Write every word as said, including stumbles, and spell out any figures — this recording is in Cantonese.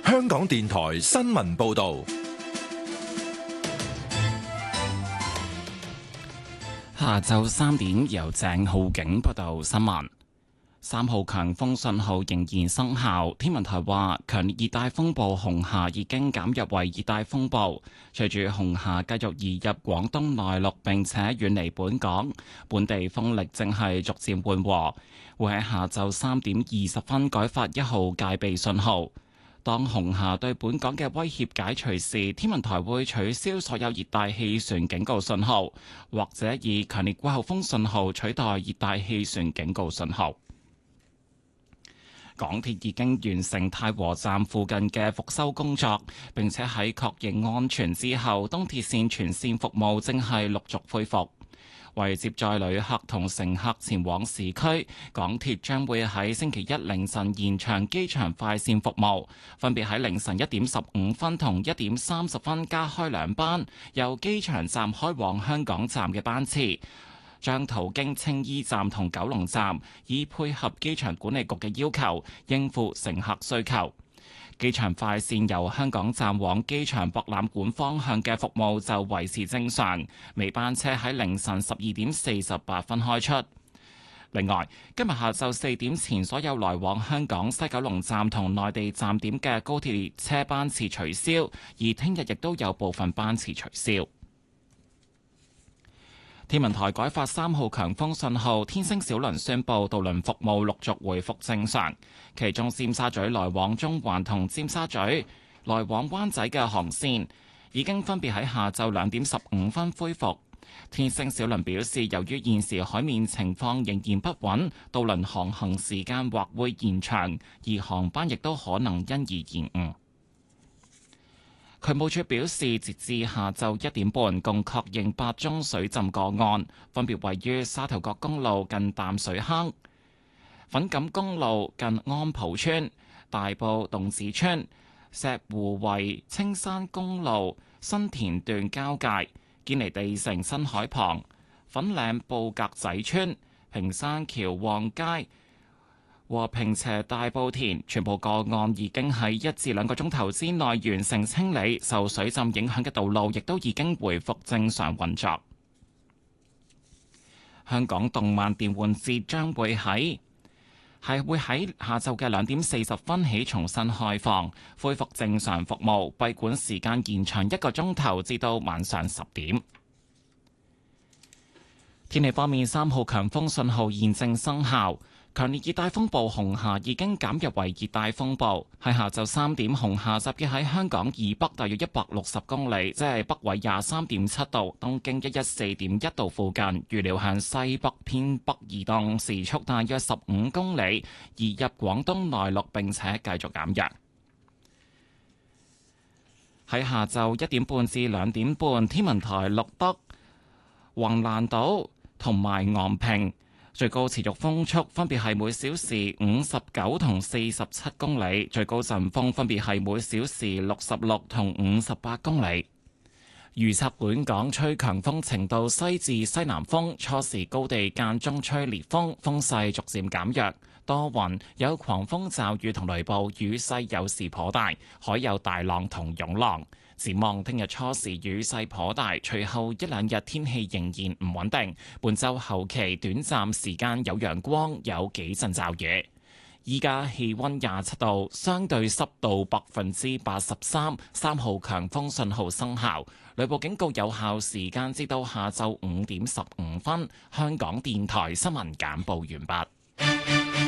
香港電台新聞報道。 下晝三點，由鄭浩景報道新聞。三號強風信號仍然生效。天文台話，強烈熱帶風暴紅霞已經減弱為熱帶風暴，隨住紅霞繼續移入廣東內陸並且遠離本港，本地風力正係逐漸緩和，會喺下晝三點二十分改發一號戒備信號。當紅霞對本港嘅威脅解除時，天文台會取消所有熱帶氣旋警告信號，或者以強烈季候風信號取代熱帶氣旋警告信號。港鐵已經完成太和站附近嘅復修工作，並且喺確認安全之後，東鐵線全線服務正係陸續恢復。為接載旅客同乘客前往市區，港鐵將會喺星期一凌晨延長機場快線服務，分別喺凌晨一點十五分同一點三十分加開兩班由機場站開往香港站嘅班次，將途經青衣站同九龍站，以配合機場管理局嘅要求，應付乘客需求。機場快線由香港站往機場博覽館方向嘅服務就維持正常，尾班車喺凌晨十二點四十八分開出。另外，今日下晝四點前，所有來往香港西九龍站同內地站點嘅高鐵列車班次取消，而聽日亦都有部分班次取消。天文台改發三號強風信號，天星小輪宣布渡輪服務陸續回復正常，其中尖沙咀來往中環同尖沙咀來往灣仔嘅航線已經分別喺下晝兩點十五分恢復。天星小輪表示，由於現時海面情況仍然不穩，渡輪航行時間或會延長，而航班亦都可能因而延誤。渠務署表示，截至下晝一點半，共確認八宗水浸個案，分別位於沙頭角公路近淡水坑、粉錦公路近安埔村、大埔洞子村、石湖圍青山公路新田段交界、堅尼地城新海旁、粉嶺布格仔村、屏山橋旺街和坪輋大埔田，全部個案已經喺一至兩個鐘頭之內完成清理，受水浸影響嘅道路亦都已經回復正常運作。香港動漫電玩節將會喺係會喺下晝嘅兩點四十分起重新開放，恢復正常服務，閉館時間延長一個鐘頭至到晚上十點。天氣方面，三號強風信號現正生效。強烈熱帶風暴紅霞已經減弱為熱帶風暴，喺下晝三點，紅霞集結喺香港以北大約一百六十公里，即係北緯廿三點七度、東經一一四點一度附近，預料向西北偏北移動，時速大約十五公里，移入廣東內陸並且繼續減弱。喺下晝一點半至兩點半，天文台錄得橫瀾島同埋昂坪最高持續風速分別係每小時五十九同四十七公里，最高陣風分別係每小時六十六同五十八公里。預測本港吹強風程度西至西南風，初時高地間中吹烈風，風勢逐漸減弱，多雲，有狂風驟雨同雷暴，雨勢有時頗大，海有大浪同湧浪。展望聽日初時雨勢頗大，隨後一兩日天氣仍然唔穩定。本週後期短暫時間有陽光，有幾陣驟雨。依家氣溫廿七度，相對濕度百分之八十三，三號強風信號生效，雷暴警告有效時間至到下晝五點十五分。香港電台新聞簡報完畢。